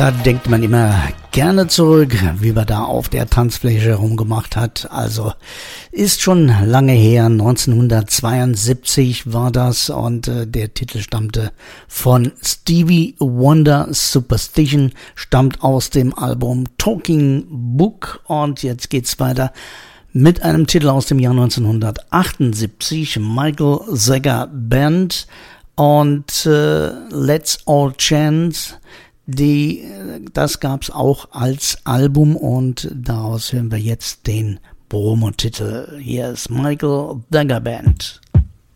Da denkt man immer gerne zurück, wie man da auf der Tanzfläche rumgemacht hat. Also ist schon lange her, 1972 war das und der Titel stammte von Stevie Wonder. Superstition stammt aus dem Album Talking Book und jetzt geht's weiter mit einem Titel aus dem Jahr 1978, Michael Zager Band und Let's All Chance. Das gab's auch als Album und daraus hören wir jetzt den Promotitel. Hier ist Michael Zager Band.